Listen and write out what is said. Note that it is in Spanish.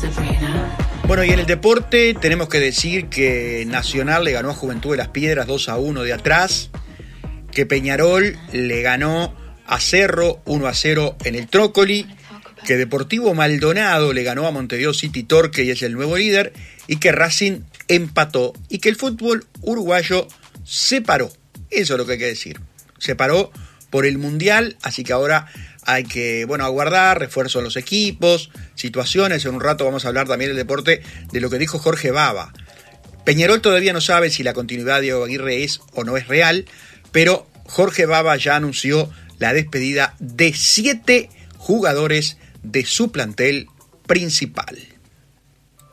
Bueno, y en el deporte tenemos que decir que Nacional le ganó a Juventud de Las Piedras 2-1 de atrás, que Peñarol le ganó a Cerro 1-0 en el Trócoli, que Deportivo Maldonado le ganó a Montevideo City Torque y es el nuevo líder, y que Racing empató, y que el fútbol uruguayo se paró. Eso es lo que hay que decir. Se paró por el Mundial, así que ahora hay que, aguardar, refuerzo en los equipos, situaciones. En un rato vamos a hablar también del deporte, de lo que dijo Jorge Baba. Peñarol todavía no sabe si la continuidad de Diego Aguirre es o no es real, pero Jorge Baba ya anunció la despedida de 7 jugadores de su plantel principal.